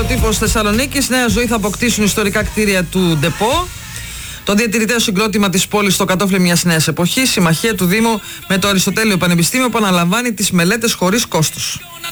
ο τύπος Θεσσαλονίκης. Νέα ζωή θα αποκτήσουν ιστορικά κτίρια του ΝΤΕΠΟ. Το διατηρηταίο συγκρότημα της πόλης στο κατόφλι μιας νέας εποχής. Συμμαχία του Δήμου με το Αριστοτέλειο Πανεπιστήμιο που αναλαμβάνει τις μελέτες χωρίς κόστος.